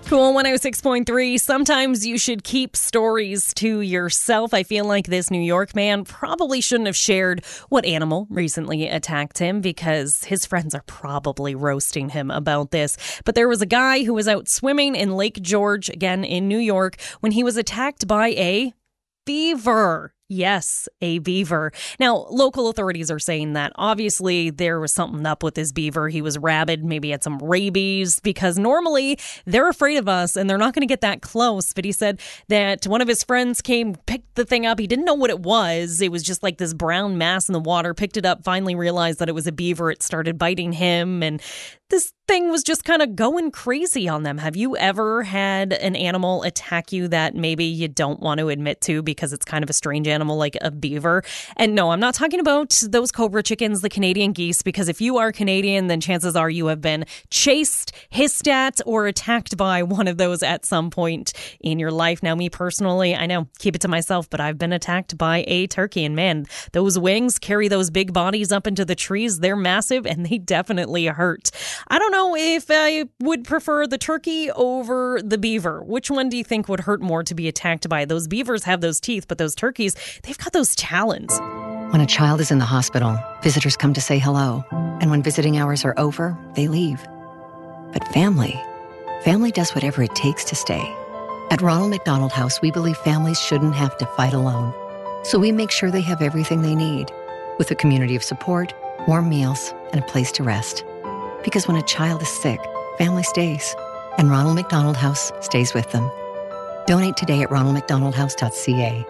Cool 106.3. Sometimes you should keep stories to yourself. I feel like this New York man probably shouldn't have shared what animal recently attacked him because his friends are probably roasting him about this. But there was a guy who was out swimming in Lake George, again in New York, when he was attacked by a beaver. Yes, a beaver. Now, local authorities are saying that obviously there was something up with this beaver. He was rabid, maybe had some rabies, because normally they're afraid of us and they're not going to get that close. But he said that one of his friends came, picked the thing up. He didn't know what it was. It was just like this brown mass in the water, picked it up, finally realized that it was a beaver. It started biting him, and this thing was just kind of going crazy on them. Have you ever had an animal attack you that maybe you don't want to admit to because it's kind of a strange animal like a beaver? And no, I'm not talking about those cobra chickens, the Canadian geese, because if you are Canadian, then chances are you have been chased, hissed at, or attacked by one of those at some point in your life. Now, me personally, I know, keep it to myself, but I've been attacked by a turkey. And man, those wings carry those big bodies up into the trees. They're massive and they definitely hurt. I don't know if I would prefer the turkey over the beaver. Which one do you think would hurt more to be attacked by? Those beavers have those teeth, but those turkeys, they've got those talons. When a child is in the hospital, visitors come to say hello. And when visiting hours are over, they leave. But family does whatever it takes to stay. At Ronald McDonald House, we believe families shouldn't have to fight alone. So we make sure they have everything they need, with a community of support, warm meals, and a place to rest. Because when a child is sick, family stays, and Ronald McDonald House stays with them. Donate today at ronaldmcdonaldhouse.ca.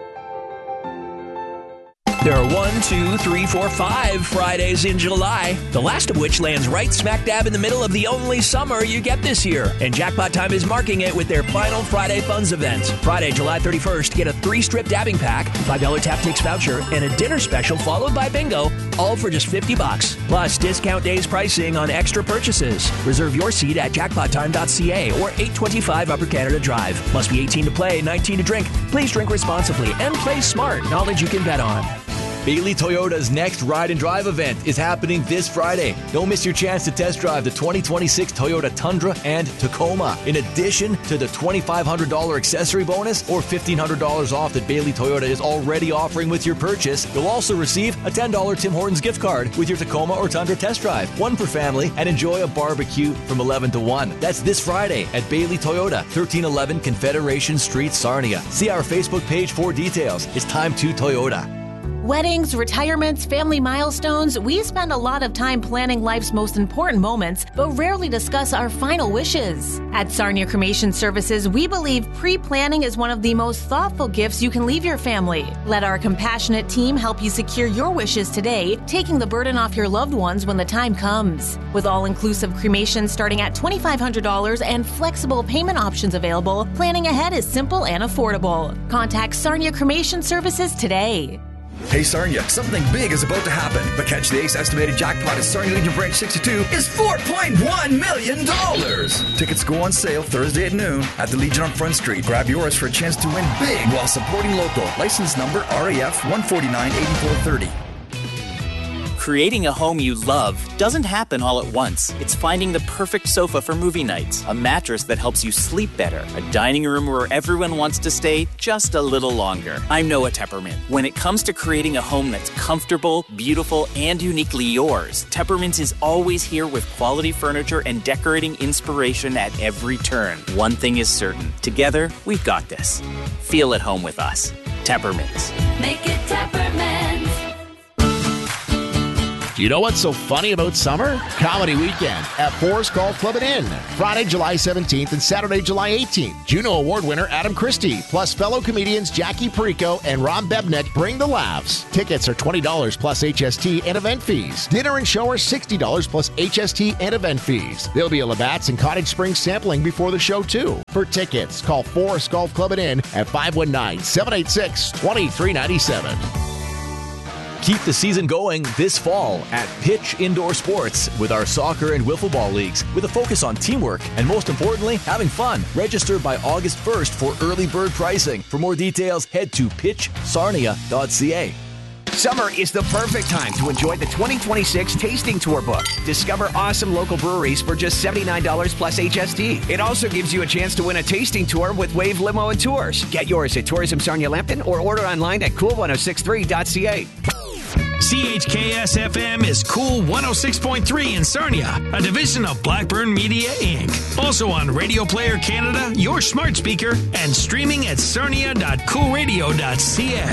There are 1, 2, 3, 4, 5 Fridays in July, the last of which lands right smack dab in the middle of the only summer you get this year. And Jackpot Time is marking it with their final Friday Funds event. Friday, July 31st, get a 3-strip dabbing pack, $5 Taptix voucher, and a dinner special followed by bingo, all for just $50. Plus, discount days pricing on extra purchases. Reserve your seat at jackpottime.ca or 825 Upper Canada Drive. Must be 18 to play, 19 to drink. Please drink responsibly and play smart. Knowledge you can bet on. Bailey Toyota's next Ride and Drive event is happening this Friday. Don't miss your chance to test drive the 2026 Toyota Tundra and Tacoma. In addition to the $2,500 accessory bonus or $1,500 off that Bailey Toyota is already offering with your purchase, you'll also receive a $10 Tim Hortons gift card with your Tacoma or Tundra test drive. One per family, and enjoy a barbecue from 11 to 1. That's this Friday at Bailey Toyota, 1311 Confederation Street, Sarnia. See our Facebook page for details. It's time to Toyota. Weddings, retirements, family milestones, we spend a lot of time planning life's most important moments, but rarely discuss our final wishes. At Sarnia Cremation Services, we believe pre-planning is one of the most thoughtful gifts you can leave your family. Let our compassionate team help you secure your wishes today, taking the burden off your loved ones when the time comes. With all-inclusive cremation starting at $2,500 and flexible payment options available, planning ahead is simple and affordable. Contact Sarnia Cremation Services today. Hey Sarnia, something big is about to happen. The Catch the Ace estimated jackpot at Sarnia Legion Branch 62 is $4.1 million. Tickets go on sale Thursday at noon at the Legion on Front Street. Grab yours for a chance to win big while supporting local. License number RAF 1498430. Creating a home you love doesn't happen all at once. It's finding the perfect sofa for movie nights, a mattress that helps you sleep better, a dining room where everyone wants to stay just a little longer. I'm Noah Tepperman. When it comes to creating a home that's comfortable, beautiful, and uniquely yours, Tepperman's is always here with quality furniture and decorating inspiration at every turn. One thing is certain. Together, we've got this. Feel at home with us. Tepperman's. Make it Tepperman's. You know what's so funny about summer? Comedy Weekend at Forest Golf Club and Inn. Friday, July 17th and Saturday, July 18th. Juno Award winner Adam Christie, plus fellow comedians Jackie Perico and Ron Bebnek bring the laughs. Tickets are $20 plus HST and event fees. Dinner and show are $60 plus HST and event fees. There'll be a Labatt's and Cottage Springs sampling before the show, too. For tickets, call Forest Golf Club and Inn at 519-786-2397. Keep the season going this fall at Pitch Indoor Sports with our soccer and wiffle ball leagues with a focus on teamwork and, most importantly, having fun. Register by August 1st for early bird pricing. For more details, head to pitchsarnia.ca. Summer is the perfect time to enjoy the 2026 Tasting Tour book. Discover awesome local breweries for just $79 plus HST. It also gives you a chance to win a tasting tour with Wave Limo and Tours. Get yours at Tourism Sarnia Lambton or order online at cool1063.ca. CHKS-FM is Cool 106.3 in Sarnia, a division of Blackburn Media, Inc. Also on Radio Player Canada, your smart speaker, and streaming at sarnia.coolradio.ca.